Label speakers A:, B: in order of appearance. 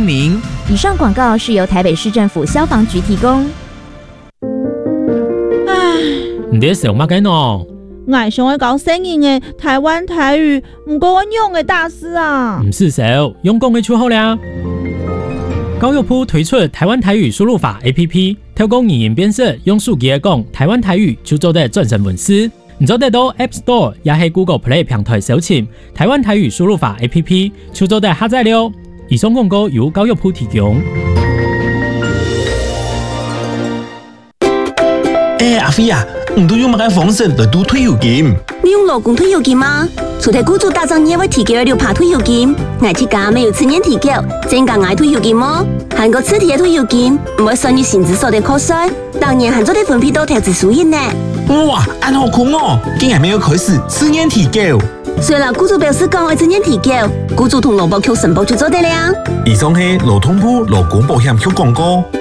A: 您。
B: 以上广告是由台北市政府消防局提供。
C: 你在想乜嘅喏？
D: 我想要搞生硬的台湾台语，不过我用的大师啊。
C: 唔是手，用功嘅就好啦。教育部推出台湾台语输入法 APP， 透過語言辨識，用手機嚟講台灣台語就做得轉成文字。你做得到 App Store 也係 Google Play 平台搜尋台灣台語輸入法 APP， 就做得下載了。以上廣告由教育部提供。
E: 阿飛啊，唔都用乜嘅方式來賭退休金？
F: 你用勞工退休金嗎？除咗雇主打仗業會提供6%退休金，我自家沒有次年提繳，增加我退休金麼？韓國次提嘅退休金唔會算入薪資所得課稅，當然韓做的分配到投資收益呢。
E: 哇，按好酷哦！竟然沒有開始次年提繳。
F: 雖然雇主表示講會次年提繳，雇主同勞保局申報就做得了。
E: 以上係勞動部勞工保險局廣告。